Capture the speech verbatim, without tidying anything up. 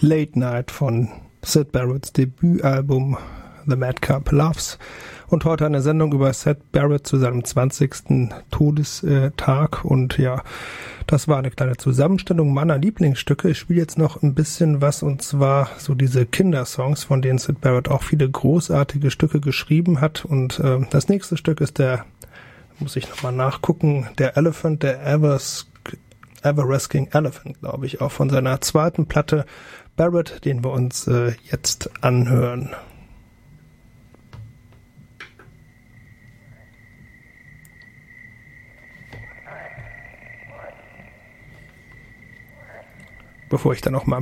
Late Night von Syd Barretts Debütalbum The Madcap Loves und heute eine Sendung über Syd Barrett zu seinem zwanzigsten Todestag und ja, das war eine kleine Zusammenstellung meiner Lieblingsstücke. Ich spiele jetzt noch ein bisschen was und zwar so diese Kindersongs, von denen Syd Barrett auch viele großartige Stücke geschrieben hat und äh, das nächste Stück ist der, muss ich nochmal nachgucken, der Elephant, der Evers Everlasting Elephant, glaube ich, auch von seiner zweiten Platte Barrett, den wir uns äh, jetzt anhören. Bevor ich dann noch mal